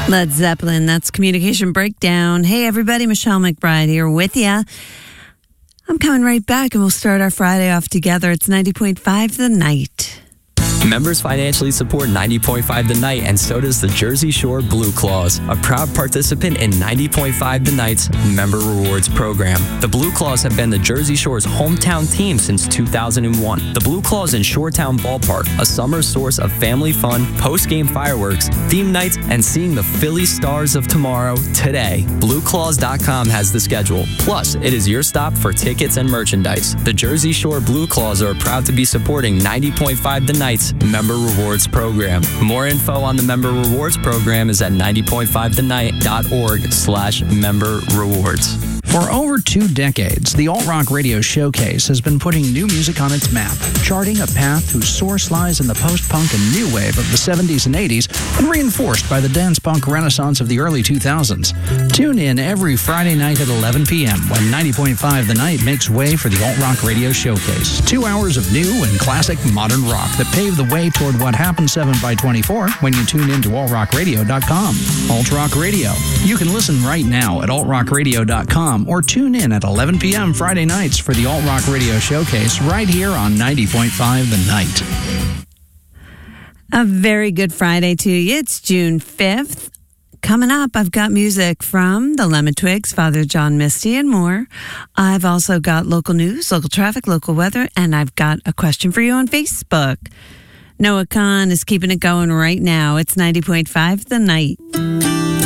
Led Zeppelin, that's Communication Breakdown. Hey everybody, Michelle McBride here with ya. I'm coming right back and we'll start our Friday off together. It's 90.5 The Night. Members financially support 90.5 The Night, and so does the Jersey Shore Blue Claws, a proud participant in 90.5 The Night's Member Rewards program. The Blue Claws have been the Jersey Shore's hometown team since 2001. The Blue Claws in Shoretown Ballpark, a summer source of family fun, post-game fireworks, theme nights, and seeing the Philly Stars of tomorrow today. BlueClaws.com has the schedule. Plus, it is your stop for tickets and merchandise. The Jersey Shore Blue Claws are proud to be supporting 90.5 The Night's Member Rewards program. More info on the Member Rewards program is at 90.5thenight.org/member rewards. For over 2 decades, the Alt Rock Radio Showcase has been putting new music on its map, charting a path whose source lies in the post-punk and new wave of the 70s and 80s and reinforced by the dance-punk renaissance of the early 2000s. Tune in every Friday night at 11 p.m. when 90.5 The Night makes way for the Alt Rock Radio Showcase. 2 hours of new and classic modern rock that pave the way toward what happens 7x24 when you tune in to altrockradio.com. Alt Rock Radio. You can listen right now at altrockradio.com or tune in at 11 p.m. Friday nights for the Alt Rock Radio Showcase right here on 90.5 The Night. A very good Friday to you. It's June 5th. Coming up, I've got music from the Lemon Twigs, Father John Misty, and more. I've also got local news, local traffic, local weather, and I've got a question for you on Facebook. Noah Khan is keeping it going right now. It's 90.5 The Night.